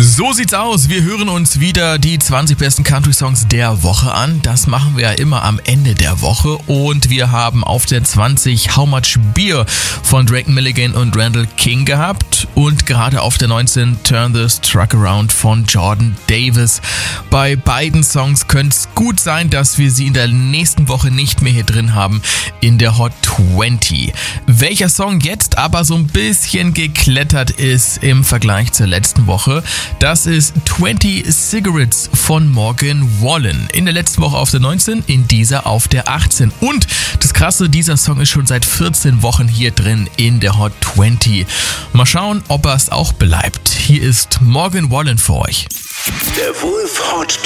So sieht's aus. Wir hören uns wieder die 20 besten Country-Songs der Woche an. Das machen wir ja immer am Ende der Woche. Und wir haben auf der 20 How Much Beer von Drake Milligan und Randall King gehabt. Und gerade auf der 19 Turn This Truck Around von Jordan Davis. Bei beiden Songs könnte es gut sein, dass wir sie in der nächsten Woche nicht mehr hier drin haben in der Hot 20. Welcher Song jetzt aber so ein bisschen geklettert ist im Vergleich zur letzten Woche, das ist 20 Cigarettes von Morgan Wallen. In der letzten Woche auf der 19, in dieser auf der 18. Und das Krasse, dieser Song ist schon seit 14 Wochen hier drin in der Hot 20. Mal schauen, ob er es auch bleibt. Hier ist Morgan Wallen für euch. Der Wolf Hot